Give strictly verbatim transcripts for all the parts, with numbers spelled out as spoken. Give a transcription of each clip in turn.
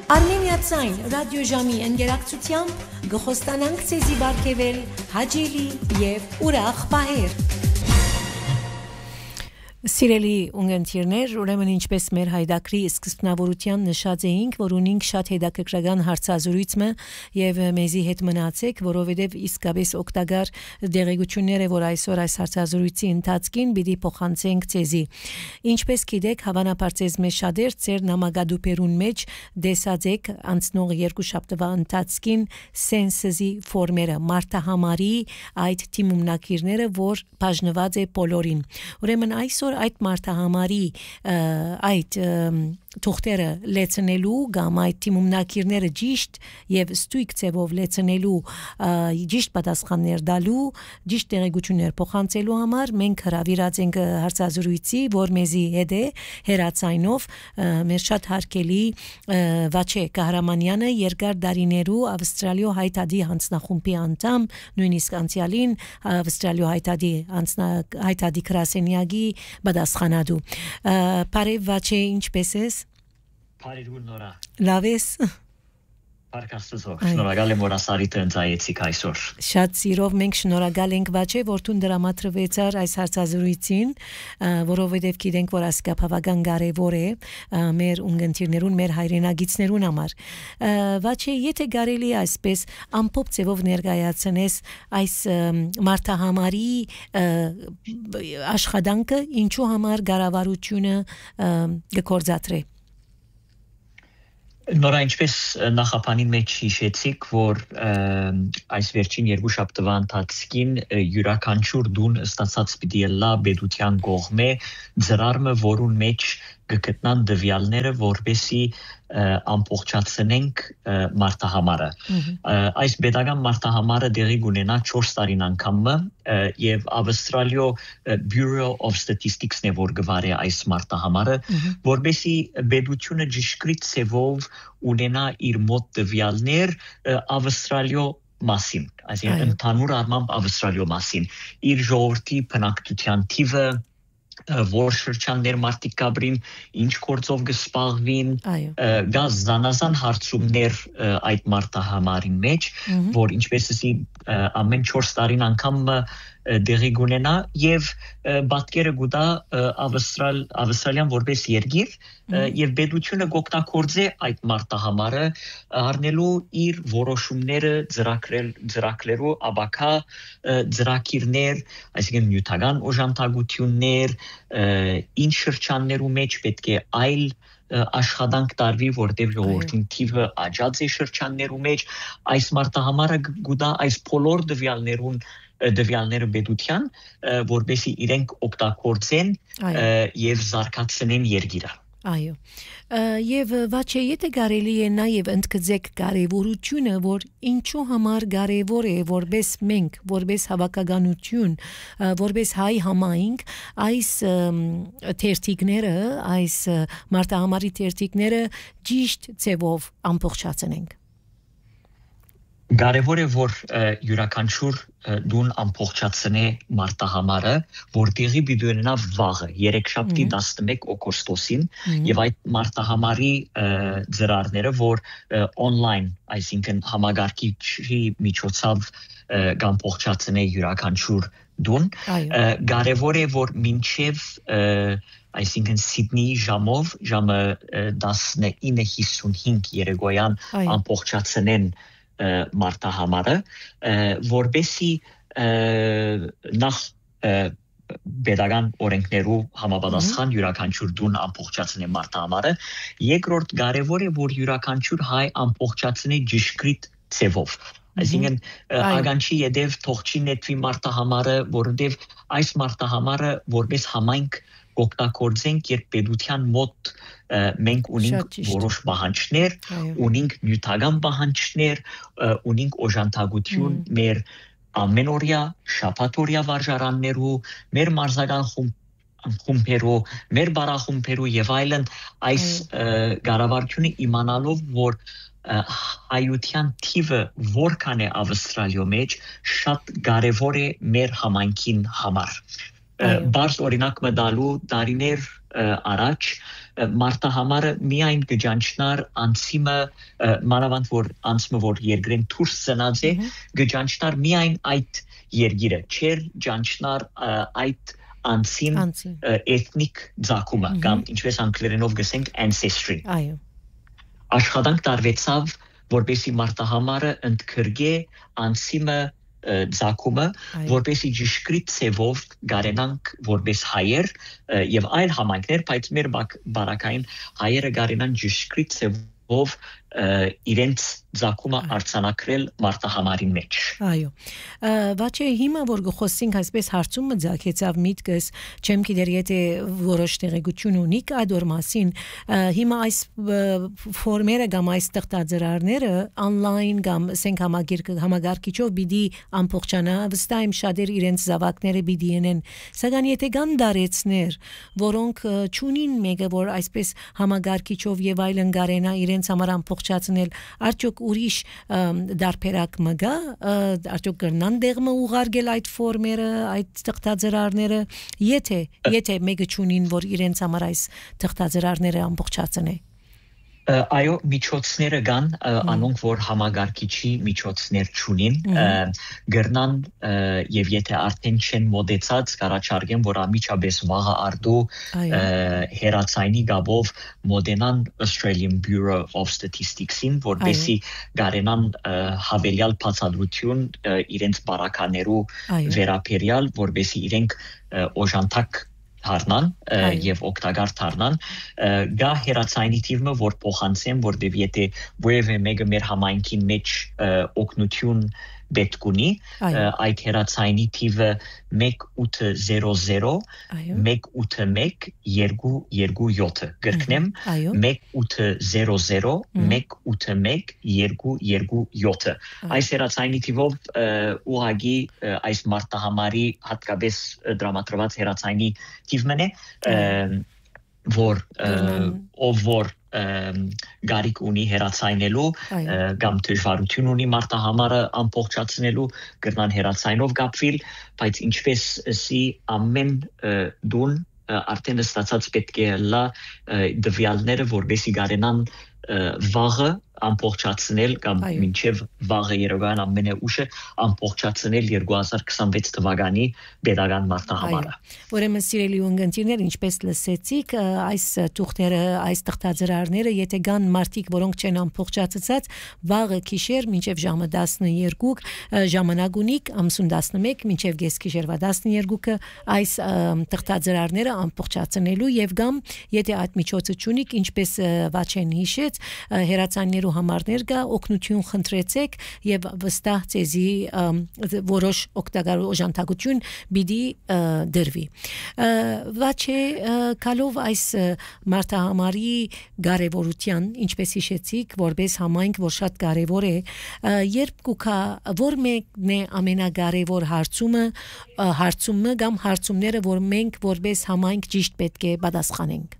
Արմենիացայն ռադիոժամի ընկերակցությամբ գխոստանանք ցեզի բարգեվել հաճելի եւ ուրախ պահեր։ Սիրելի ունգընտիրներ, ուրեմն ինչպես մեր հայդակրի սկզբնավորության նշած էինք, որ ունենք շատ հետաքրքրական հարցազրույցը եւ մեզի հետ մնացեք, որովհետեւ իսկապես օգտակար դեղեցությունները, որ այսօր այս հարցազրույցի ընթացքին պիտի փոխանցենք ցեզի։ Ինչպես գիտեք, հավանաբար ցեզ մեջ շատեր ծեր նամակադուպերուն մեջ դեսածեք անցնող երկու շաբթվա ընթացքին սենսզի ֆորմերը մարտահամարի այդ թիմումնակիրները, որ բաժնված է բոլորին։ Ուրեմն այսօր այդ մարտահամարի այդ թուղթերը լեցնելու կամ այդ թիմումնակիրները ճիշտ եւ ստույգ ձևով լեցնելու ճիշտ պատասխաններ տալու ճիշտ տեղեկություններ փոխանցելու համար մենք հրավիրած ենք հարցազրույցի, որ մեզի հետ է հերացայնով մեր շատ հարգելի Վաչե Կահրամանյանը, երկար դարիներու Ավստրալիո հայտարարի հանձնախումբի անդամ, նույնիսկ անցյալին Ավստրալիո հայտարարի հայտարարի գրասենյակի պատասխանատու։ Բարև Վաչե, ինչպես ես? Բարև նորա։ Լավ ես։ Պարկաստուզո, շնորհակալ եմ, որ ասարիթը ընծայեցիք այսօր։ Շատ սիրով մենք շնորհակալ ենք Վաչե, որ դու դրամատրվեցար այս հարցազրույցին, որովհետև գիտենք, որ ասկա բավական կարևոր է մեր ունգընտիրներուն, մեր հայրենագիցներուն համար։ Վաչե, եթե կարելի է այսպես ամփոփ ձևով ներկայացնես այս մարտահամարի աշխատանքը, ինչու համար կառավարությունը կգործադրի։ Նորա, ինչպես նախապանին մեջ հիշեցիք, որ այս վերջին երկու շաբթվա ընթացքին յուրաքանչյուր դուն ստացած պիտի լա բեդության կողմե ծրարը, որուն մեջ կգտնան դվյալները, որպեսի ամբողջացնենք մարտահամարը։ Այս պետական մարտահամարը դեղի կունենա չորս տարին անգամը եւ Ավստրալիո Bureau of Statistics-ն է որ գվարի այս մարտահամարը, որպեսի պետությունը ճշգրիտ ցևով ունենա իր մոտ դվյալներ Ավստրալիո մասին, այսինքն ընդհանուր առմամբ Ավստրալիո մասին, իր ժողովրդի բնակչության թիվը, որ շրջաններ մարդիկ կաբրին, ինչ գործով կսպաղվին, գազ զանազան հարցումներ այդ մարտահամարի մեջ, որ ինչպես ասի ամեն չորս տարին անգամ դեղի գունենա եւ բատկերը գուտա Ավստրալ Ավստրալիան որպես երկիր եւ պետությունը գոկտակորձե այդ մարտահամարը առնելու իր որոշումները ծրագրել ծրագրերու աբակա ծրագիրներ, այսինքն նյութական օժանդակություններ, ինչ շրջաններու մեջ պետք է այլ աշխատանք տարվի, որտեղ ժողովրդին թիվը աճած է շրջաններու մեջ, այս մարտահամարը գուտա այս բոլոր դվյալներուն դվյալները պետության, որպեսի իրենք օգտագործեն եւ զարգացնեն երկիրը։ Այո։ Եվ Վաչե, եթե կարելի է նաև ընդգծեք կարևորությունը, որ ինչու համար կարևոր է, որպես մենք, որպես հավաքականություն, որպես հայ համայնք, այս թերթիկները, այս մարտահամարի թերթիկները ճիշտ ձևով ամբողջացնենք։ Կարևոր է, որ յուրաքանչյուր դուն ամբողջացնե մարտահամարը, որ տեղի պիտի ունենա վաղը, երեքշաբթի տասնմեկ օգոստոսին, եւ այդ մարտահամարի ծրարները, որ on-line, այսինքն համագարկիչի միջոցով կամբողջացնե յուրաքանչյուր դուն, կարևոր է, որ մինչեւ այսինքն Սիդնեի ժամով, ժամը տասնինը հիսունհինգ երեկոյան ամբողջացնեն մարտահամարը, որպեսի նախ պետական օրենքներու համապատասխան յուրաքանչյուր դուն ամբողջացնե մարտահամարը, երկրորդ կարևոր է, որ յուրաքանչյուր հայ ամբողջացնե ճշգրիտ ցևով։ Այսինքն ագանչի յետև թողչի նետվի մարտահամարը, որովհետև այս մարտահամարը որպես համայնք օգտագործենք, երբ պետության մոտ մենք ունենք որոշ պահանջներ, ունենք նյութական պահանջներ, ունենք օժանդակություն մեր ամենօրյա, շաբաթօրյա վարժարաններու, մեր մարզական խումբերու, մեր բարախումբերու եւ այլն, այս կառավարությունը իմանալով, որ հայության թիվը որքան է Ավստրալիո մեջ, շատ կարևոր է մեր համայնքին համար։ Բարս օրինակ մտալու դարիներ առաջ մարտահամարը միայն գճանչնար անցիմը մանավանդ որ անցմը որ երկրեն դուրս ծնած է գճանչնար միայն այդ երկիրը չեր ճանչնար այդ անցին էթնիկ ցակումը կամ ինչպես անգլերենով գսենք ancestry այո աշխատանք տարվեցավ որպեսի մարտահամարը ընդգրկե անցիմը ցակումը որպեսի ճշգրիտ ցևով գարենանք որպես հայեր եւ այլ համայնքներ բայց մեր բարակային հայերը գարենան ճշգրիտ ցևով իրենց ցակումը արձանագրել մարտահամարի մեջ այո վաչե հիմա որ գխոսենք այսպես հարցումը ցակեցավ միտքս չեմ գիտեր եթե որոշ տեղեկություն ունիք այդ մասին հիմա այս ֆորմերը կամ այս տղտաձրարները on-line կամ ասենք համագարկիչով բիդի ամփոփչանա վստահ եմ շատեր իրենց զավակները բիդի ենեն սակայն եթե կան դարեցներ որոնք ճունին մեկը որ այսպես համագարկիչով եւ այլն գարենա իրենց համար ամփոփչացնել արդյոք ուրիշ դարբերակ մգա արդյոք կրնան դեղը ուղարկել այդ ֆորմերը այդ տղտաձրարները եթե եթե մեկը ճունին որ իրենց համար այս տղտաձրարները ամբողջացնե այո միջոցները կան անոնք որ համագարկիչի միջոցներ ճունին գրնան եւ եթե արդեն չեն մոդեցած կարաչարգեն որ ամիջապես վաղը արդու հերացայինի գաբով մոդենան Australian Bureau of Statistics-ին որպեսի գարենան հավելյալ բացատրություն իրենց բարականերու վերապերյալ որպեսի իրենք օժանդակ Հարնան եւ օկտագար Հարնան գա հերացայինի թիվը որ փոխանցեն որտեւ եթե որևէ մեկը մեր համայնքին մեջ օգնություն պետք ունի այդ հերացայինի թիվը մեկ ութ զերո զերո մեկ ութ մեկ երկու երկու յոթ գրկնեմ մեկ ութ զերո զերո մեկ ութ մեկ երկու երկու յոթ այս հերացայինի թիվով ուղագի այս մարտահամարի հատկապես դրամատրված հերացայինի թիվն է որ ով որ գարիկ ունի հերացայինելու կամ դժվարություն ունի մարտահամարը ամբողջացնելու կրնան հերացայինով գապվել բայց ինչպես սի ամեն դուն արդեն ստացած պետք է լա դվյալները որպեսի գարենան վաղը ամբողջացնել կամ մինչև վաղը երևան ամենը ուշը ամբողջացնել երկու հազար քսանվեց թվականի pedagogan մարտահամարը Ուրեմն սիրելի ունգընտիրներ ինչպես լսեցիք այս թուղթերը այս տղտաձրարները եթե կան մարդիկ որոնք չեն ամբողջացած վաղը գիշեր մինչև ժամը տասներկու ժամանակ ունիք ամսուն տասնմեկ մինչև գեսգիշերվա տասներկուը այս տղտաձրարները ամբողջացնելու եւ կամ եթե այդ միջոցը չունիք ինչպես վաչեն հիշեց հերացաններու համարներ կա օգնություն խնդրեցեք եւ վստահ ցեզի որոշ օգտակար օժանդակություն բիդի դրվի վաչե կալով այս մարտահամարի կարևորության ինչպես հիշեցիք որպես համայնք որ շատ կարևոր է երբ կուքա որ մեկն է ամենակարևոր հարցումը հարցումը կամ հարցումները որ մենք որպես համայնք ճիշտ պետք է պատասխանենք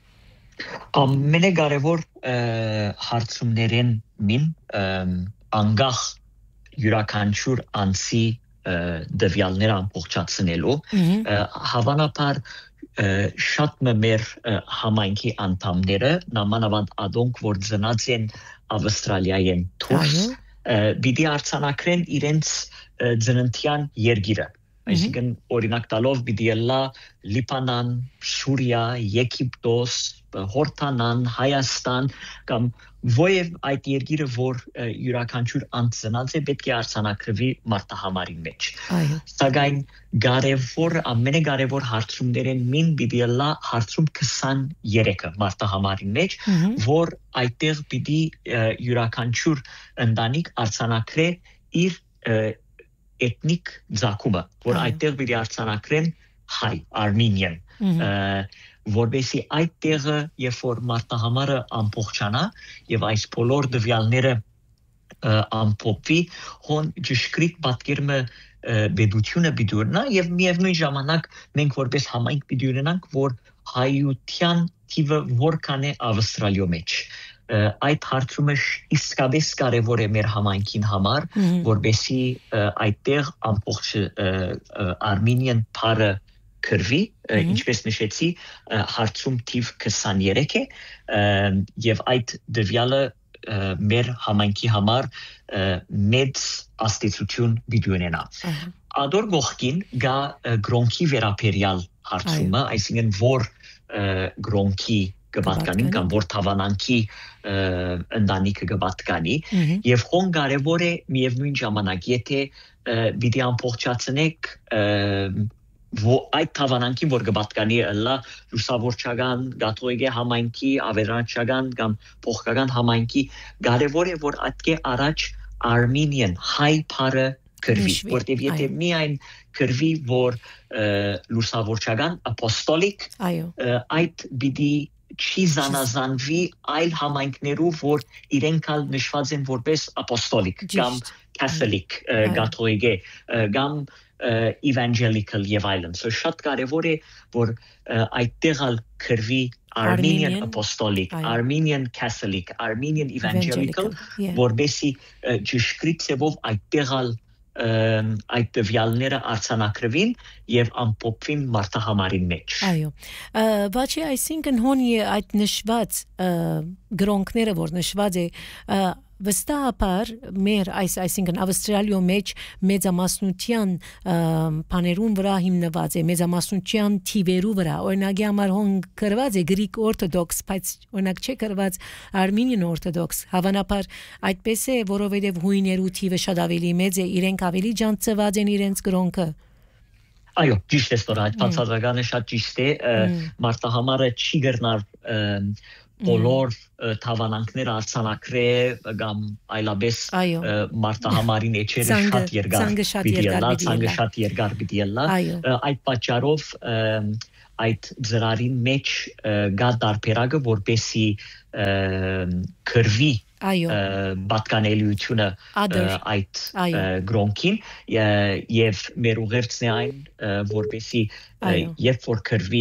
ամենակարևոր հարցումներեն մին անգախ յուրաքանչյուր անցի դվյալները ամբողջացնելու հավանաբար շատ մեր համայնքի անդամները նամանավանդ ադոնք որ ծնած են Ավստրալիայեն դուրս պիտի արձանագրեն իրենց ծննդյան երկիրը այսինքն օրինակ տալով պիտի լա Լիբանան, Սուրիա, Եգիպտոս, Հորդանան, Հայաստան կամ ովև այդ երկիրը որ յուրաքանչյուր անձնած է պետք է արձանագրվի մարտահամարի մեջ սակայն կարևոր ամենակարևոր հարցումներն մին պիտի լա հարցում քսաներեքը մարտահամարի մեջ որ այդտեղ պիտի յուրաքանչյուր ընտանիք արձանագրե իր էթնիկ ցակումը որ այդտեղ պիտի արձանագրեն հայ Armenian որբեսի այդ տեղը երբ որ մարտահամարը ամբողջանա եւ այս բոլոր դվյալները ամփոփվի հոն ճշգրիտ պատկերումը բեդությունը բիդուրնա եւ միևնույն ժամանակ մենք որպես համայնք պիտի ունենանք որ հայության թիվը որքան է Ավստրալիո մեջ այդ հարցումը իսկապես կարևոր է մեր համայնքին համար որբեսի այդտեղ ամբողջ Armenian parը քրվի, ինչպես նշեցի, հարցում թիվ քսաներեք է, եւ այդ դվյալը մեր համայնքի համար մեծ աստեցություն պիտի ունենա։ Ադոր գողքին գա գրոնքի վերաբերյալ հարցումը, այսինքն որ գրոնքի կպատկանի կամ որ թավանանքի ընտանիքը կպատկանի, եւ խոն կարևոր է միևնույն ժամանակ, եթե պիտի ամբողջացնեք այդ թավանանքին, որ կպատկանի ըլլա լուսավորչական, կաթողիկե համայնքի, ավետարանչական կամ փոխկական համայնքի, կարևոր է, որ այդքե առաջ Armenian հայ բառը կրվի, որտեղ եթե միայն կրվի, որ լուսավորչական, ապոստոլիկ, այդ պիտի չի զանազանվի այլ համայնքներով, որ իրենք ալ նշված են որպես ապոստոլիկ, կամ catholic, կաթողիկե, կամ evangelical եւ այլն։ So շատ կարևոր է, որ այդտեղ ալ կրվի Armenian Apostolic, Armenian Catholic, Armenian Evangelical, որբեսի ճշգրիտ ձևով այդտեղ ալ այդ տվյալները արձանագրվին եւ ամփոփվին մարդահամարին մեջ։ Այո։ Բացի այսինքն հոնի այդ նշված գրոնքները, որ նշված է վստահաբար մեր այս այսինքն Ավստրալիո մեջ մեծամասնության բաներուն վրա հիմնված է, մեծամասնության թիվերու վրա, օրինակ համար հոն կրված է Greek Orthodox, բայց օրինակ չէ կրված Armenian Orthodox, հավանաբար այդպես է, որովհետև հույներու թիվը շատ ավելի մեծ է, իրենք ավելի ջանցված են իրենց գրոնքը։ Այո, ճիշտ է, ստոր այդ բացատրականը շատ ճիշտ է, մարդահամարը չի գրնար բոլոր թավանանքները արձանագրել կամ այլապես մարդահամարին էջերը շատ երկար պիտի ելնա, ցանկը շատ երկար պիտի ելնա, այդ պատճառով այդ ծրարին մեջ գա դարբերակը, որպեսի կրվի պատկանելիությունը այդ գրոնքին եւ մեր ուղերձն է այն, որպեսի երբ որ կրվի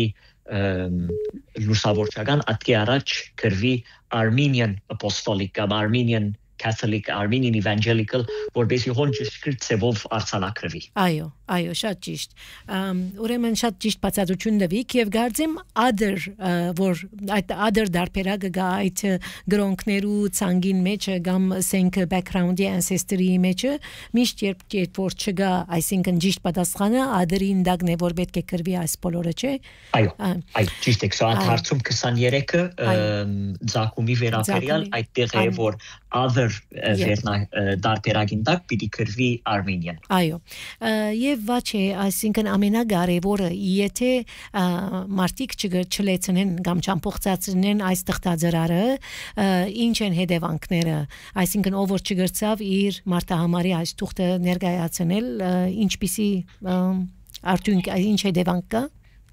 լուսավորչական ատկի առաջ կրվի Armenian Apostolic կամ Armenian Catholic, Armenian Evangelical, որպեսզի հոն ճշգրիտ ձևով արձանագրվի։ Այո, այո, շատ ճիշտ։ Ուրեմն շատ ճիշտ բացատրություն տվիք եւ գարձեմ other, որ այդ other դարբերակը գա այդ գրոնքներու ցանգին մեջ կամ ասենք background-ի ancestry-ի մեջ, միշտ երբ երբ որ չգա, այսինքն ճիշտ պատասխանը other-ին դակն է, որ պետք է կրվի այս բոլորը, չէ։ Այո, այո, ճիշտ է, այդ հարցում քսաներեքը ցակումի վերաբերյալ այդտեղ է, որ other վերնա դարբերակին դակ պիտի կրվի Armenian։ Այո։ Եվ վաչե, այսինքն ամենակարևորը, եթե մարդիկ չլեցնեն կամ չամփոխացնեն այս թղթաձրարը, ինչ են հետևանքները, այսինքն ով որ չգրծավ իր մարդահամարի այս թուղթը ներկայացնել, ինչպիսի արդյունք, ինչ հետևանք կա։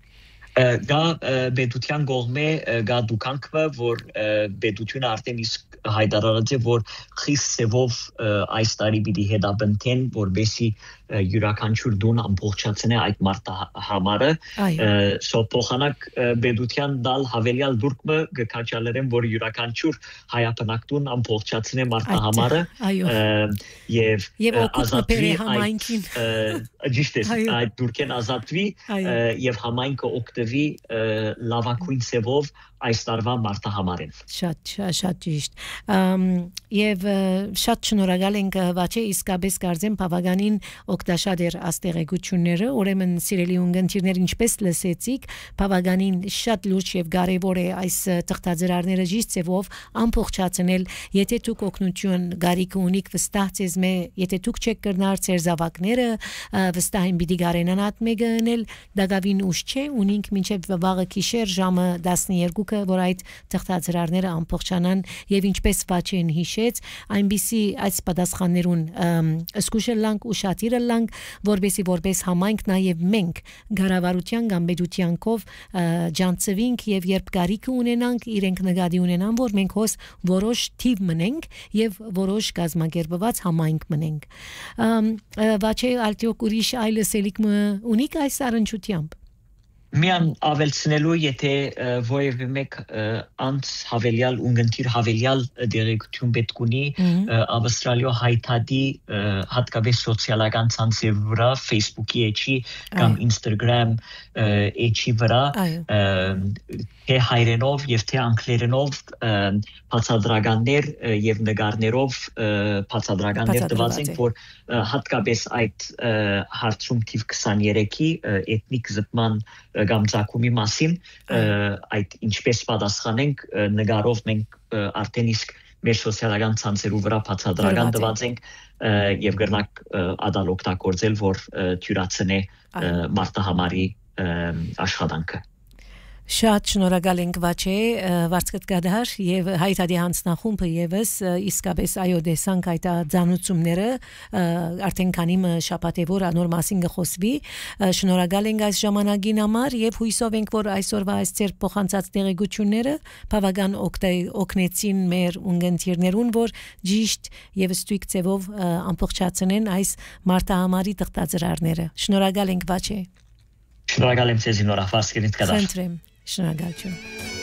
Գա բեդության գողմե գա դուքանքը, որ բեդությունը արդեն իսկ հայտարարած է, որ խիստ սևով այս տարի պիտի հետապնդեն, որբեսի յուրաքանչյուր դուն ամբողջացնե այդ մարդահամարը, սո փոխանակ բեդության դալ հավելյալ դուրկը գկաչալերեն, որ յուրաքանչյուր հայապնակ դուն ամբողջացնե մարդահամարը եւ ազատվի համայնքին ճիշտ է, այդ դուրկեն ազատվի եւ համայնքը օգտվի լավագույն սևով այս տարվա մարդահամարին։ Շատ շատ ճիշտ։ Եվ շատ շնորհակալ ենք վաչե, իսկապես կարծեմ բավականին օգտաշատ էր աստեղեկությունները, ուրեմն սիրելի ունգընտիրներ, ինչպես լսեցիք, բավականին շատ լուրջ եւ կարեւոր է այս թղթաձրարները ճիշտ ձևով ամփոխացնել, եթե դուք օգնություն գարիք ունիք վստահ ձեզ մե, եթե դուք չեք կրնար ձեր զավակները, վստահ եմ պիտի գարենան այդ մեկը գնել, դակավին ուշ չէ, ունինք մինչեւ վաղը գիշեր ժամը տասներկու որ այդ թղթաձրարները ամբողջանան եւ ինչպես վաչեն հիշեց, այնպիսի այս պատասխաններուն զգուշել լանք ու շատիրը լանք, որբեսի որպես համայնք նաեւ մենք գարավարության կամ բեդության կով ջանցվինք եւ երբ գարիքը ունենանք, իրենք նկատի ունենան, որ մենք հոս որոշ թիվ մնենք եւ որոշ գազམ་ակերպված համայնք մնենք։ Վաչե ալտիոկ ուրիշ այլ սելիք ունիք այս առնչությամբ։ Միան ավելցնելու, եթե որևէ մեկ անց հավելյալ ունգընտիր հավելյալ դերեկություն պետք ունի Ավստրալիա հայտարարի հատկապես սոցիալական ցանցերի վրա, Facebook-ի էջի կամ Instagram էջի վրա թե հայերենով եւ թե անգլերենով բացատրականներ եւ նկարներով բացատրականներ տված են, որ հատկապես այդ հարցում թիվ քսաներեքի էթնիկ զտման կամ ցակումի մասին այդ ինչպես պատասխանենք նկարով մենք արդեն իսկ մեր սոցիալական ցանցերու վրա բացատրական տված ենք եւ գրնակ ադալ օգտագործել, որ թյուրացնե մարտահամարի աշխատանքը Շատ շնորհակալ ենք Վաչե վարձկտ գադար եւ հայտարարի հանձնախումբը եւս իսկապես այո դեսանք այդ ձանուցումները արդեն քանի շաբաթ է որ անոր մասին գխոսվի շնորհակալ ենք այս ժամանակին համար եւ հույսով ենք որ այսօրվա այս ծեր փոխանցած տեղեկությունները բավական օգնեցին մեր ունգընտիրներուն որ ճիշտ եւ ստույգ ձևով ամբողջացնեն այս մարտահամարի տղտաձրարները շնորհակալ ենք Վաչե Շնորհակալ եմ ձեզ նորաֆարսկենից կդար Շնորհակալություն